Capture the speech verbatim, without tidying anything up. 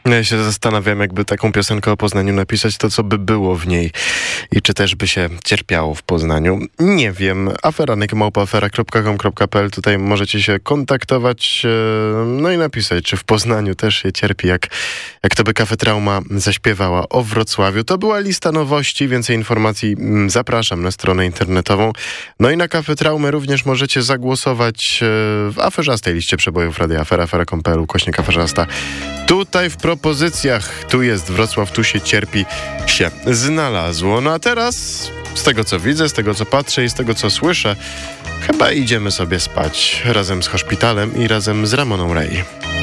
Ja się zastanawiam, jakby taką piosenkę o Poznaniu napisać, to co by było w niej i czy też by się cierpiało w Poznaniu. Nie wiem. Aferanek małpa afera kropka com kropka p l. Tutaj możecie się kontaktować, no i napisać, czy w Poznaniu też się cierpi, jak, jak to by Cafe Trauma zaśpiewała o Wrocławiu. To była lista nowości. Więcej informacji zapraszam na stronę internetową. No i na Cafe Traumę również możecie zagłosować w aferzastej liście przebojów Radia Afera, afera kropka com kropka p l, ukośnik aferzasta. Tutaj w propozycjach tu jest Wrocław, tu się cierpi, się znalazło. No a teraz, z tego co widzę, z tego co patrzę i z tego co słyszę, chyba idziemy sobie spać razem z Hospitalem i razem z Ramoną Ray.